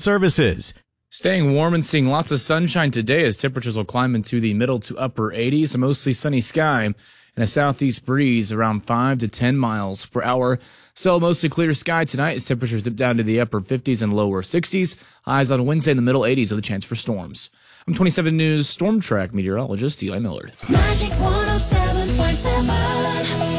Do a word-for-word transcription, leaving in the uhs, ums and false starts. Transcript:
Services. Staying warm and seeing lots of sunshine today as temperatures will climb into the middle to upper eighties. A mostly sunny sky and a southeast breeze around five to ten miles per hour. So mostly clear sky tonight as temperatures dip down to the upper fifties and lower sixties. Highs on Wednesday in the middle eighties with a chance for storms. I'm twenty-seven News Storm Track meteorologist Eli Millard. Magic one oh seven point seven.